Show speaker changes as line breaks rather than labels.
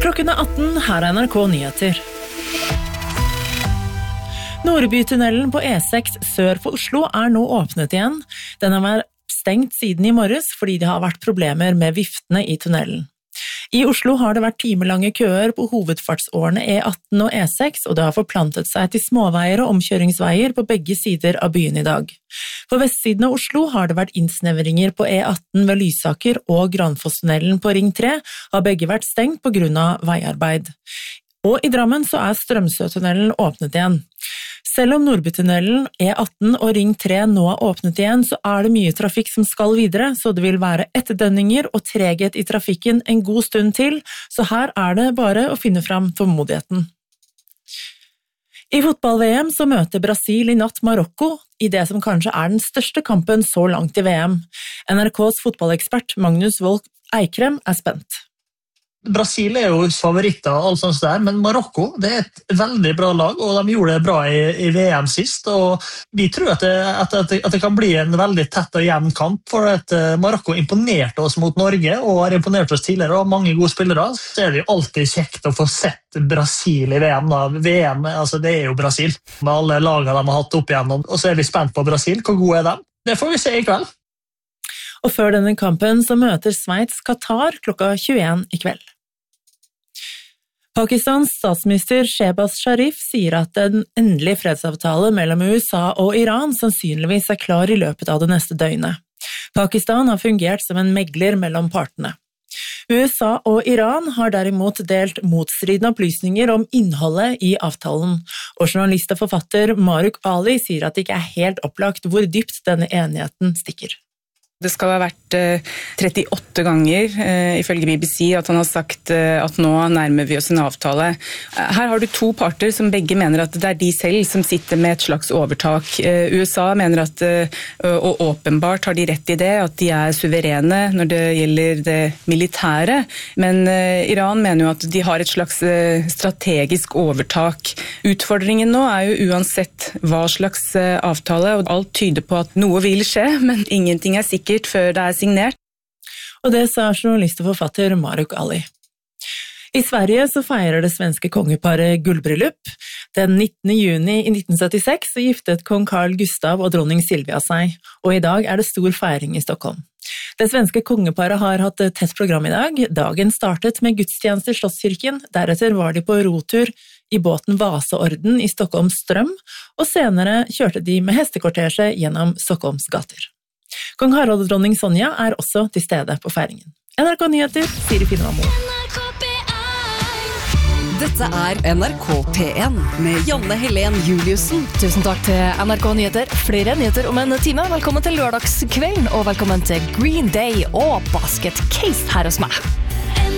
Klokken 18, her NRK Nyheter. Nordbytunnelen på E6 sør for Oslo nå åpnet igjen. Den har vært stengt siden i morges fordi det har vært problemer med viftene i tunnelen. I Oslo har det vært timelange køer på hovedfartsårene E18 og E6, og det har forplantet seg til småveier og omkjøringsveier på begge sider av byen i dag. På vestsiden av Oslo har det vært innsnevringer på E18 ved Lysaker og Granfosstunnelen på Ring 3, har begge vært stengt på grunn av veiarbeid. Og i Drammen så Strømsøtunnelen åpnet igjen. Selv om Nordbytunnelen, E18 og Ring 3 nå har åpnet igjen, så det mye trafikk som skal videre, så det vil være etterdønninger og treghet i trafikken en god stund til, så her det bare å finne fram tålmodigheten. I fotball-VM så møter Brasil i natt Marokko, i det som kanskje den største kampen så langt i VM. NRKs fotballekspert Magnus Wolff Eikrem spent.
Brasil jo favoritter og alt sånt der, men Marokko det et veldig bra lag, og de gjorde det bra i VM sist, og vi tror at det kan bli en veldig tett og jevn kamp, for at Marokko imponerte oss mot Norge, og har imponert oss tidligere, og mange gode spillere. Så det jo alltid kjekt å få sett Brasil i VM. Da. VM, altså det jo Brasil, med alle lagene de har hatt opp igjennom, og så vi spent på Brasil. Hvor gode de? Det får vi se i kveld.
Og før denne kampen så møter Sveits Qatar klokka 21 i kveld. Pakistans statsminister Shehbaz Sharif sier at en endelig fredsavtale mellom USA og Iran sannsynligvis klar i løpet av det neste døgnet. Pakistan har fungert som en megler mellom partene. USA og Iran har derimot delt motstridende opplysninger om innholdet i avtalen, og journalist og forfatter Maruk Ali sier at det ikke helt opplagt hvor dypt denne enigheten stikker.
Det skal ha vært 38 ganger, ifølge BBC, at han har sagt at nå nærmer vi oss en avtale. Her har du to parter som begge mener at det de selv som sitter med et slags overtak. USA mener at, og åpenbart har de rett i det, at de suverene når det gjelder det militære, men Iran mener jo at de har et slags strategisk overtak. Utfordringen nå jo uansett hva slags avtale, og alt tyder på at noe vil skje, men ingenting sikkert før det signert.
Og det sa journalist og forfatter Maruk Ali. I Sverige så feirer det svenske kongeparet gullbryllup. Den 19. juni i 1976 så giftet kong Carl Gustav og dronning Silvia seg, og i dag det stor feiring i Stockholm. Det svenske kongeparet har hatt et tett program i dag. Dagen startet med gudstjeneste i Slottskirken, deretter var de på rotur i båten Vasaorden i Stockholms strøm, og senere kjørte de med hestekortesje gjennom Stockholms gater. Kong Harald og dronning Sonja også til stede på feiringen. NRK Nyheter, Siri Finnvamo.
Dette NRK P1 med Janne Helen Juliussen.
Tusen takk til NRK Nyheter. Flere nyheter om en time. Velkommen til lørdagskvelden, og velkommen til Green Day og Basket Case her hos meg.